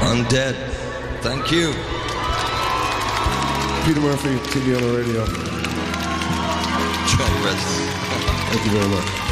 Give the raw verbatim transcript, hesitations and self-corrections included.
Undead. Thank you. Peter Murphy, T V on the radio. Trump president. Thank you very much.